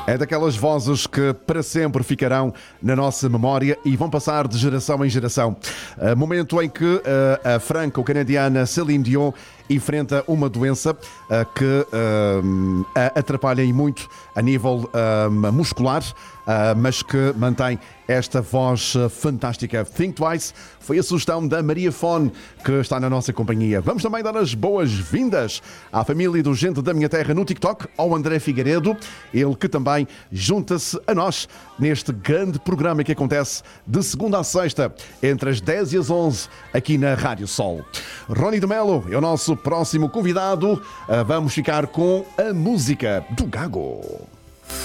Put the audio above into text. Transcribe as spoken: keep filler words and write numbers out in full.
É daquelas vozes que para sempre ficarão na nossa memória e vão passar de geração em geração. Uh, momento em que uh, a franco-canadiana Céline Dion enfrenta uma doença uh, que uh, a atrapalha e muito a nível uh, muscular, uh, mas que mantém esta voz fantástica. Think Twice foi a sugestão da Maria Fone, que está na nossa companhia. Vamos também dar as boas-vindas à família do Gente da Minha Terra no TikTok, ao André Figueiredo, ele que também junta-se a nós neste grande programa que acontece de segunda a sexta, entre as dez e as onze, aqui na Rádio Sol. Rony de Melo é o nosso próximo convidado. Vamos ficar com a música do Gago.